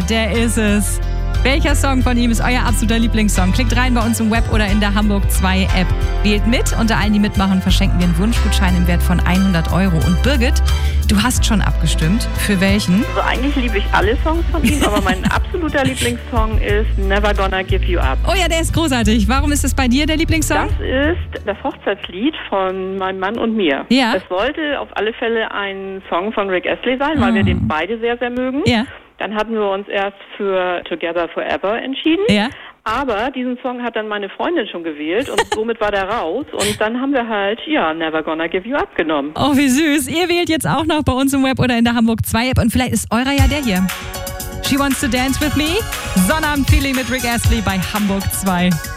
der ist es. Welcher Song von ihm ist euer absoluter Lieblingssong? Klickt rein bei uns im Web oder in der Hamburg 2 App. Wählt mit. Unter allen, die mitmachen, verschenken wir einen Wunschgutschein im Wert von 100 €. Und Birgit, du hast schon abgestimmt. Für welchen? Also eigentlich liebe ich alle Songs von ihm, aber mein absoluter Lieblingssong ist Never Gonna Give You Up. Oh ja, der ist großartig. Warum ist es bei dir der Lieblingssong? Das ist das Hochzeitslied von meinem Mann und mir. Ja. Es sollte auf alle Fälle ein Song von Rick Astley sein, weil wir den beide sehr, sehr mögen. Ja. Dann hatten wir uns erst für Together Forever entschieden. Ja. Aber diesen Song hat dann meine Freundin schon gewählt und somit war der raus. Und dann haben wir halt, Never Gonna Give You Up genommen. Oh, wie süß. Ihr wählt jetzt auch noch bei uns im Web oder in der Hamburg 2 App. Und vielleicht ist eurer ja der hier. She Wants to Dance With Me. Sonnabend-Feeling mit Rick Astley bei Hamburg 2.